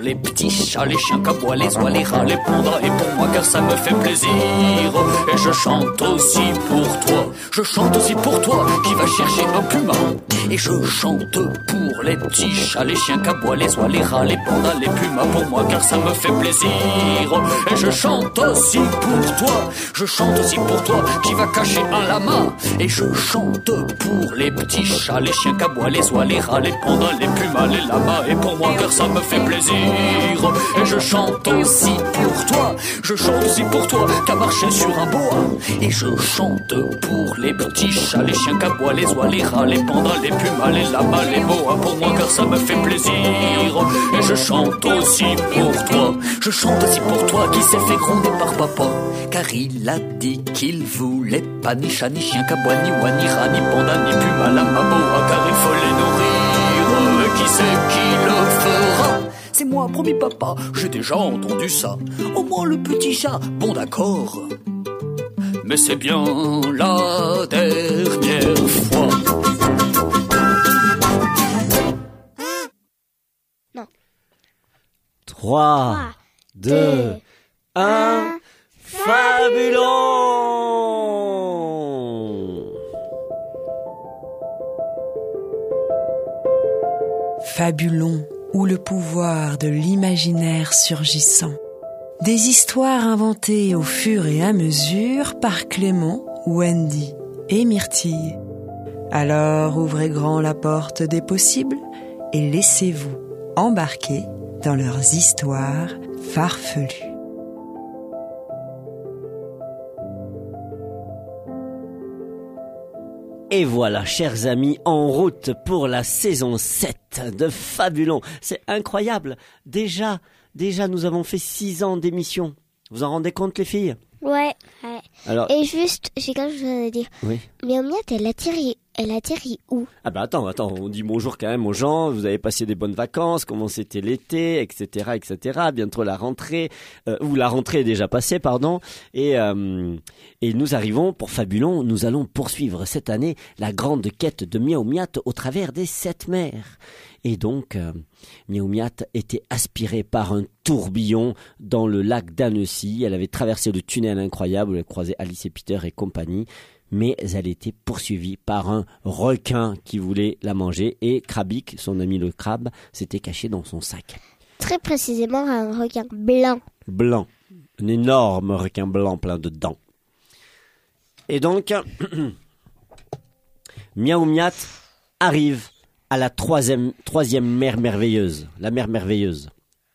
les petits chats, les chiens, cabois, les oies, les rats, les pandas et pour moi car ça me fait plaisir. Et je chante aussi pour toi, je chante aussi pour toi qui va chercher un puma. Et je chante pour les petits chats, les chiens, cabois, les oies, les rats, les pandas, les pumas pour moi car ça me fait plaisir. Et je chante aussi pour toi, je chante aussi pour toi qui va cacher un lama. Et je chante pour les petits chats, les chiens, cabois, les oies, les rats, les pandas, les pumas, les lamas et pour moi car ça me fait plaisir. Et je chante aussi pour toi, je chante aussi pour toi qu'à marcher sur un boa. Et je chante pour les petits chats, les chiens, cabois, les oies, les rats, les pandas, les pumas, les lamas, les boas pour moi car ça me fait plaisir. Et je chante aussi pour toi, je chante aussi pour toi qui s'est fait gronder par papa car il a dit qu'il voulait pas ni chat, ni chien, cabois, ni oie, ni rat, ni panda, ni puma, lama, boa car il faut les nourrir. Qui c'est qui le fera? C'est moi, promis papa, j'ai déjà entendu ça. Au moins le petit chat, bon d'accord. Mais c'est bien la dernière fois. Non. 3, 2, 1, Fabulon! Fabulon, ou le pouvoir de l'imaginaire surgissant. Des histoires inventées au fur et à mesure par Clément, Wendy et Myrtille. Alors ouvrez grand la porte des possibles et laissez-vous embarquer dans leurs histoires farfelues. Et voilà, chers amis, en route pour la saison 7 de Fabulon. C'est incroyable. Déjà, nous avons fait 6 ans d'émission. Vous en rendez compte, les filles? Ouais. Alors, Et juste, j'ai quelque chose à dire. oui. Mais Omiette, elle atterrit où? Ah bah attends, on dit bonjour quand même aux gens, vous avez passé des bonnes vacances, comment c'était l'été, etc., bientôt la rentrée, ou la rentrée est déjà passée, pardon, et nous arrivons pour Fabulon, nous allons poursuivre cette année la grande quête de Miaou Miat au travers des 7 mers. Et donc, Miaou Miat était aspirée par un tourbillon dans le lac d'Annecy, elle avait traversé le tunnel incroyable, elle a croisé Alice et Peter et compagnie, mais elle était poursuivie par un requin qui voulait la manger et Krabik, son ami le crabe, s'était caché dans son sac. Très précisément un requin blanc. Blanc, un énorme requin blanc plein de dents. Et donc, Miaou Miat arrive à la troisième mer merveilleuse, la mer merveilleuse.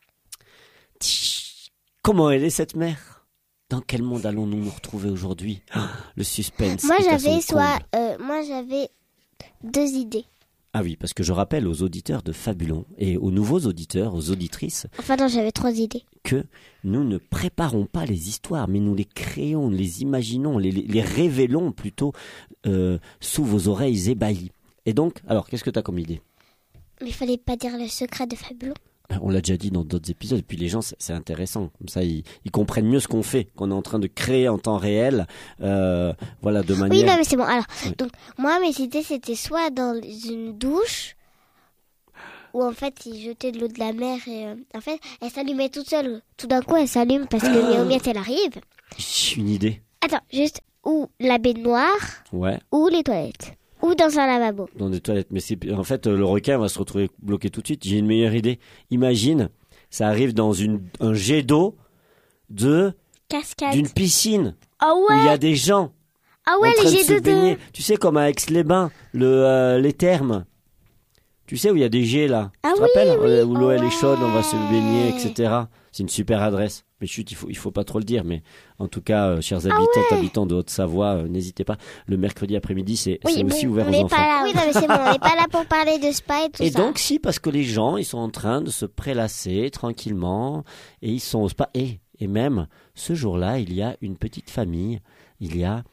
Comment elle est cette mer ? Dans quel monde allons-nous nous retrouver aujourd'hui ? Le suspense. Moi est à son j'avais 2 idées. Ah oui, parce que je rappelle aux auditeurs de Fabulon et aux nouveaux auditeurs, aux auditrices, Enfin non, j'avais 3 idées. que nous ne préparons pas les histoires, mais nous les créons, les imaginons, les révélons plutôt sous vos oreilles ébahies. Et donc, alors, qu'est-ce que tu as comme idée ? Mais il fallait pas dire le secret de Fabulon. On l'a déjà dit dans d'autres épisodes, et puis les gens, c'est intéressant. Comme ça, ils comprennent mieux ce qu'on fait, qu'on est en train de créer en temps réel, voilà, de manière... Oui, non, mais c'est bon. Alors, Oui. donc, moi, mes idées, c'était soit dans une douche, où en fait, ils jetaient de l'eau de la mer, et en fait, elle s'allumait toute seule. Tout d'un coup, elle s'allume parce que Miaou Miat, elle arrive. J'ai une idée. Attends, juste, ou la baignoire, Ouais, ou les toilettes, ou dans un lavabo. dans des toilettes. Mais en fait, le requin va se retrouver bloqué tout de suite. J'ai une meilleure idée. Imagine, ça arrive dans un jet d'eau Cascade. d'une piscine Ah où il y ouais, a des gens en les train de jets se de baigner. Tu sais, comme à Aix-les-Bains, les thermes. Tu sais où il y a des jets là. Ah tu te oui, rappelles oui. où l'eau elle est Ouais. chaude, on va se baigner, etc. C'est une super adresse. Mais chut, il faut pas trop le dire. Mais en tout cas, chers habitants de Haute-Savoie, n'hésitez pas. Le mercredi après-midi, c'est Oui, aussi mais ouvert on aux n'est enfants. pas là. Oui, non, mais c'est bon, on n'est pas là pour parler de spa et tout Et ça. donc, si, parce que les gens, ils sont en train de se prélasser tranquillement, et ils sont au spa. Et même, ce jour-là, il y a une petite famille. Il y a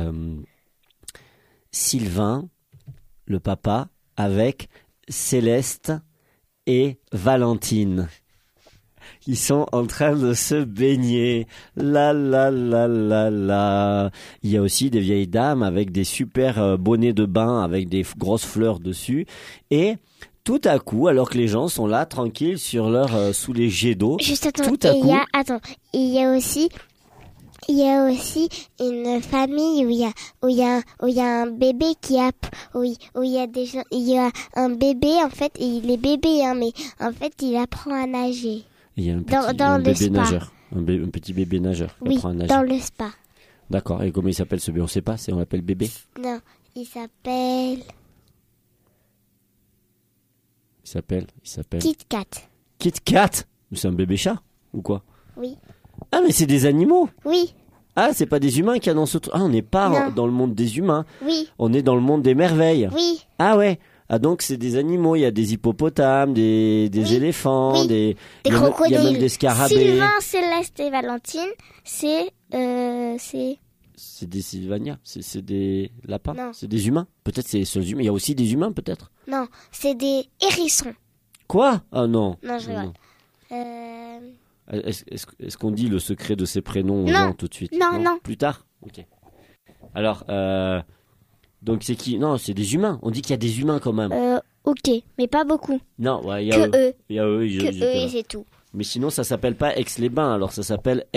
Sylvain, le papa, avec Céleste et Valentine. Ils sont en train de se baigner. La la la la la. Il y a aussi des vieilles dames avec des super bonnets de bain avec des grosses fleurs dessus. Et tout à coup, alors que les gens sont là, tranquilles, sur leur sous les jets d'eau, Juste attends, tout à coup, il y a aussi une famille où il y a un bébé où il y a des gens, il y a un bébé en fait, et il est bébé hein, mais en fait il apprend à nager. il y a un dans le bébé spa. nageur, un petit bébé nageur qui Oui, apprend à nager. dans le spa. D'accord. Et comment il s'appelle ce bébé? On sait pas. On l'appelle bébé. Non, il s'appelle Il s'appelle Kit Kat. Kit Kat. C'est un bébé chat ou quoi? Oui. Ah mais c'est des animaux. Oui, Ah, c'est pas des humains qu'il y a dans ce truc. Ah, on n'est pas Non. dans le monde des humains. oui, On est dans le monde des merveilles. oui. Ah ouais. Ah donc c'est des animaux. Il y a des hippopotames, des Oui. éléphants, Oui. des Des il y a même- crocodiles. Il y a même des scarabées. Sylvain, Céleste et Valentine, c'est C'est des sylvania. C'est des lapins. Non. C'est des humains. Peut-être c'est les seuls humains. Il y a aussi des humains peut-être. non, c'est des hérissons. Quoi? Ah non. Non, je rigole. Est-ce qu'on dit le secret de ces prénoms aux Non. gens tout de suite? Non. Plus tard? Ok. Alors, donc c'est qui? Non, c'est des humains. On dit qu'il y a des humains quand même. Ok, mais pas beaucoup. Non, ouais, il y a eux. Que eux. Il y a eux, Que j'étais là. eux et c'est tout. Mais sinon, ça s'appelle pas Aix-les-Bains, alors ça s'appelle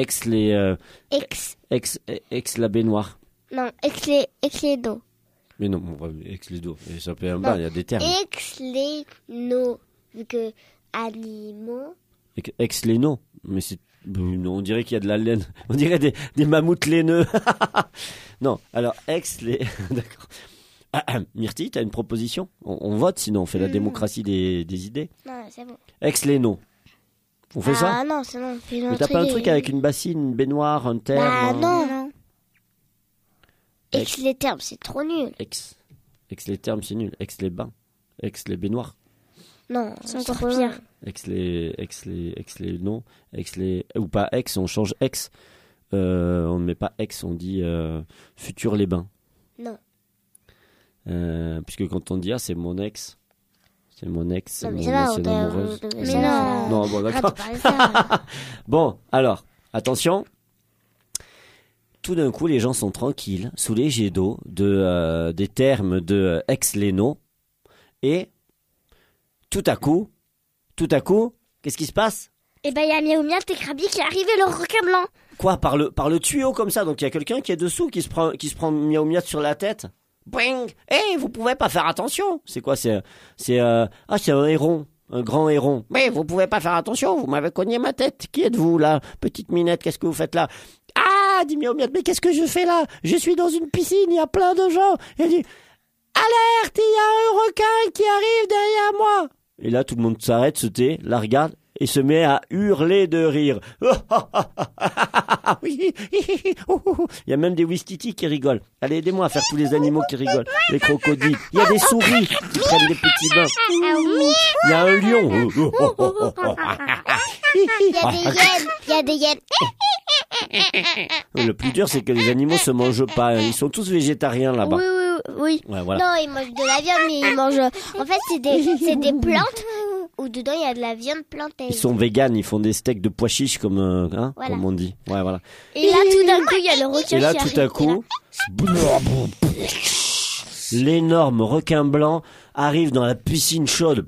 Aix la baignoire. Non, Ex-les-No. Mais non, Aix-les-Dos. Ça s'appelle un bain, il y a des termes. Ex-les-No. Vu que animaux. Aix-les-No. Mais c'est. On dirait qu'il y a de la laine. On dirait des mammouths laineux. Non, alors Aix-les. D'accord. Myrtille, t'as une proposition? On vote, sinon on fait la démocratie des idées. Non, c'est bon. Aix-les-No. On fait ça? Ah non, c'est non, on fait Mais t'as pas un truc avec une bassine, une baignoire, un terme? Bah un- non. Ex- Ex-les-termes, c'est trop nul. Aix-les-termes, c'est nul. Aix-les-bains. Aix-les-baignoires. Non, C'est encore trop pire. Aix-les, non. Aix-les, ou pas Aix, on change Aix. On ne met pas Aix, on dit Futur-les-Bains. Non. Puisque quand on dit c'est mon ex. C'est mon ex, c'est Non, mais mon ça va, ancienne amoureuse. mais non. Non, bon, d'accord. Arrête de parler ça. Bon, alors, attention. Tout d'un coup, les gens sont tranquilles, sous les jets d'eau des thermes de Aix-les-No. Et tout à coup, qu'est-ce qui se passe? Et ben il y a Miaou Miat et Krabi qui arrivent et le requin blanc. Quoi, par le tuyau comme ça? Donc il y a quelqu'un qui est dessous, qui se prend miaou miat sur la tête. Bing! Vous pouvez pas faire attention. C'est quoi? C'est un héron. Un grand héron. Mais vous pouvez pas faire attention, vous m'avez cogné ma tête. Qui êtes-vous là? Petite minette, qu'est-ce que vous faites là? Ah, dit miaou miat, mais qu'est-ce que je fais là? Je suis dans une piscine, il y a plein de gens. Et elle dit, alerte, il y a un requin qui arrive derrière moi. Et là, tout le monde s'arrête, se tait, la regarde et se met à hurler de rire. Oui. Il y a même des Wistiti qui rigolent. Allez, aidez-moi à faire tous les animaux qui rigolent. Les crocodiles. Il y a des souris qui prennent des petits bains. Il y a un lion. Il y a des hyènes. Le plus dur, c'est que les animaux se mangent pas. Ils sont tous végétariens là-bas. Oui. Ouais, voilà. Non, ils mangent de la viande, mais ils mangent. En fait, c'est des plantes où dedans il y a de la viande plantée. Ils sont véganes, ils font des steaks de pois chiches comme Voilà. comme on dit. Ouais, voilà. Et là tout d'un coup il y a le requin Et là, qui tout à arrive. coup, l'énorme requin blanc arrive dans la piscine chaude.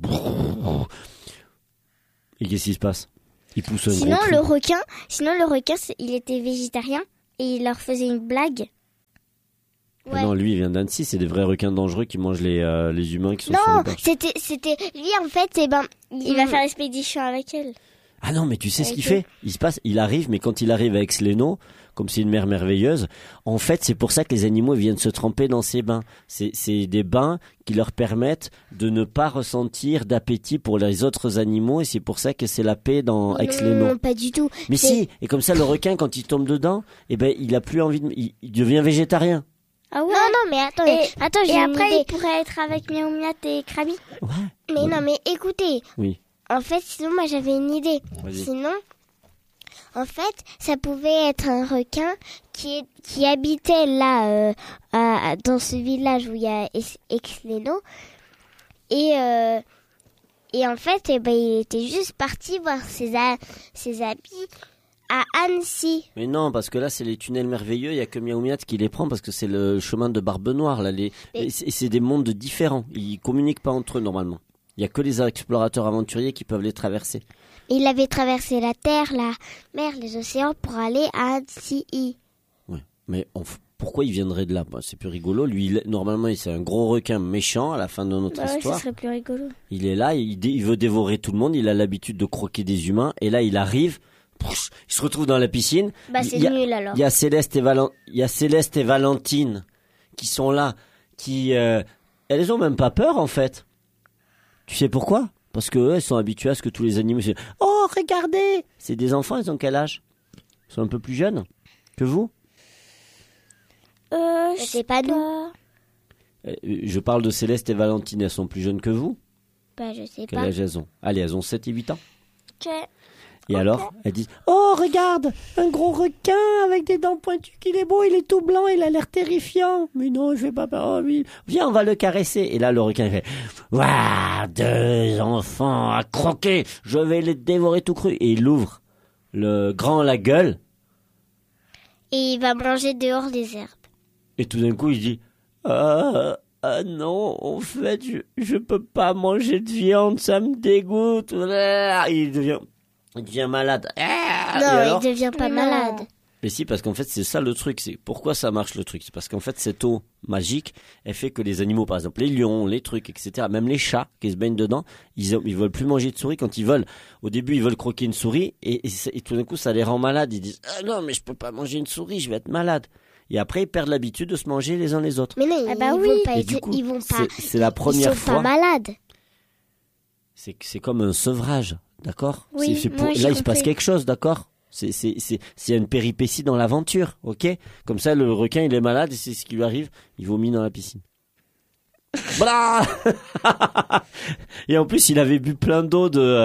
Et qu'est-ce qui se passe? Il pousse un Sinon gros cri. le requin il était végétarien et il leur faisait une blague. Mais non, lui, il vient d'Annecy. C'est des vrais requins dangereux qui mangent les humains qui sont sur Non, les berges. c'était lui en fait. Il va faire l'expédition avec elle. Ah non, mais tu sais ce qu'il Avec fait? Il arrive, mais quand il arrive avec Aix-les-No, comme c'est une mer merveilleuse, en fait, c'est pour ça que les animaux viennent se tremper dans ces bains. C'est des bains qui leur permettent de ne pas ressentir d'appétit pour les autres animaux, et c'est pour ça que c'est la paix dans Aix-les-No. Non, pas du tout. Mais c'est- si, et comme ça, le requin, quand il tombe dedans, eh ben, il a plus envie il devient végétarien. Ah ouais. Non, mais attends, j'ai Et une après idée. il pourrait être avec Miaou Miat et Krabi. Ouais. Mais non, mais écoutez. Oui. En fait, sinon, moi, j'avais une idée. Vas-y. Sinon, en fait, ça pouvait être un requin qui habitait là, dans ce village où il y a Aix-les-No. Et en fait, il était juste parti voir ses amis à Annecy. Mais non, parce que là, c'est les tunnels merveilleux, il y a que Miaou Miat qui les prend parce que c'est le chemin de Barbe Noire, là. Et c'est des mondes différents. Ils communiquent pas entre eux, normalement. Il y a que les explorateurs aventuriers qui peuvent les traverser. Il avait traversé la terre, la mer, les océans pour aller à Annecy. Ouais. Mais pourquoi il viendrait de là? C'est plus rigolo. Lui, normalement, c'est un gros requin méchant à la fin de notre histoire. Ça serait plus rigolo. Il est là, il veut dévorer tout le monde. Il a l'habitude de croquer des humains. Et là, il arrive. Il se retrouve dans la piscine. C'est nul alors. Il y a Céleste et Valentine qui sont là. Elles ont même pas peur en fait. Tu sais pourquoi? Parce que elles sont habituées à ce que tous les animaux... Oh, regardez! C'est des enfants, ils ont quel âge? Ils sont un peu plus jeunes que vous? C'est pas nous. Je parle de Céleste et Valentine, elles sont plus jeunes que vous? Je sais Quel pas. âge elles ont? Allez, elles ont 7 et 8 ans. Ok. Et alors, elles disent « Oh, regarde, un gros requin avec des dents pointues, qu'il est beau, il est tout blanc, il a l'air terrifiant. Mais non, je vais pas... Oh, oui. Viens, on va le caresser. » Et là, le requin il fait « Waouh, 2 enfants à croquer, je vais les dévorer tout cru. » Et il ouvre la gueule. Et il va manger dehors des herbes. Et tout d'un coup, il dit « Ah non, en fait, je peux pas manger de viande, ça me dégoûte. » Il devient malade. Non, il devient pas malade. Mais si, parce qu'en fait, c'est ça le truc. C'est pourquoi ça marche le truc. C'est parce qu'en fait, cette eau magique, elle fait que les animaux, par exemple, les lions, les trucs, etc., même les chats qui se baignent dedans, ils veulent plus manger de souris quand ils veulent. Au début, ils veulent croquer une souris et tout d'un coup, ça les rend malades. Ils disent, ah non, mais je peux pas manger une souris, je vais être malade. Et après, ils perdent l'habitude de se manger les uns les autres. Mais non, ils vont pas. C'est la première fois. Ils sont pas malades. C'est comme un sevrage. D'accord? Oui, là, il se passe quelque chose, d'accord? C'est une péripétie dans l'aventure, ok? Comme ça, le requin, il est malade et c'est ce qui lui arrive. Il vomit dans la piscine. Blah. Et en plus, il avait bu plein d'eau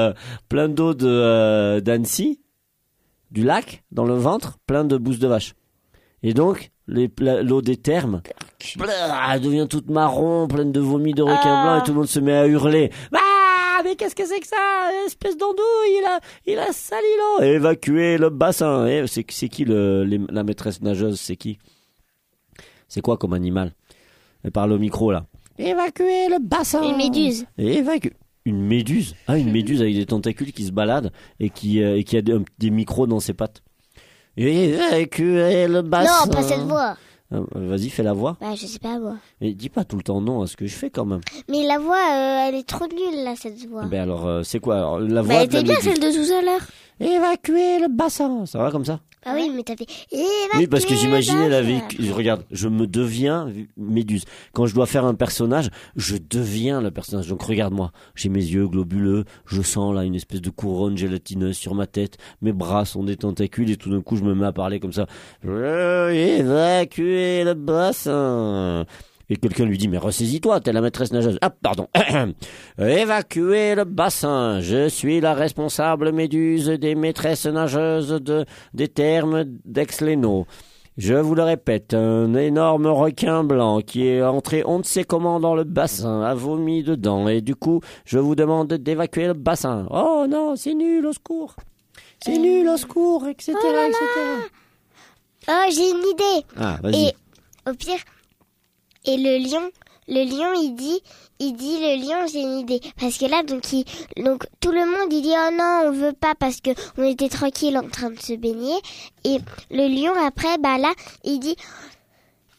d'Annecy, du lac, dans le ventre, plein de bousses de vache. Et donc, l'eau des thermes, elle devient toute marron, pleine de vomi de requin blanc et tout le monde se met à hurler. Mais qu'est-ce que c'est que ça? Espèce d'andouille, il a sali l'eau. Évacuer le bassin. C'est qui la maîtresse nageuse? C'est qui? C'est quoi comme animal? Elle parle au micro là. Évacuer le bassin. Une méduse. Une méduse? Ah, une méduse avec des tentacules qui se baladent et qui a des micros dans ses pattes. Évacuer le bassin. Non, pas cette voix. Vas-y, fais la voix. Je sais pas moi. Mais dis pas tout le temps non à ce que je fais quand même. Mais la voix, elle est trop nulle là, cette voix. Ben alors, c'est quoi alors, la voix? Elle était bien celle de tout à l'heure. Évacuer le bassin. Ça va comme ça? Ah oui, mais t'as fait évacuer. Oui, parce que j'imaginais la vie. vie. Regarde, je me deviens méduse. Quand je dois faire un personnage, je deviens le personnage. Donc regarde-moi, j'ai mes yeux globuleux, je sens là une espèce de couronne gélatineuse sur ma tête, mes bras sont des tentacules et tout d'un coup je me mets à parler comme ça. Évacuer le bassin. Et quelqu'un lui dit, mais ressaisis-toi, t'es la maîtresse nageuse. Ah, pardon. Évacuer le bassin. Je suis la responsable méduse des maîtresses nageuses des thermes d'Aix-les-Naus. Je vous le répète, un énorme requin blanc qui est entré on ne sait comment dans le bassin, a vomi dedans. Et du coup, je vous demande d'évacuer le bassin. Oh non, c'est nul, au secours. C'est nul, au secours, etc., etc. Oh, j'ai une idée. Ah, vas-y. Et au pire... Et le lion, il dit le lion, j'ai une idée. Parce que là, donc tout le monde, il dit, oh non, on veut pas parce que on était tranquille en train de se baigner. Et le lion, après, là, il dit,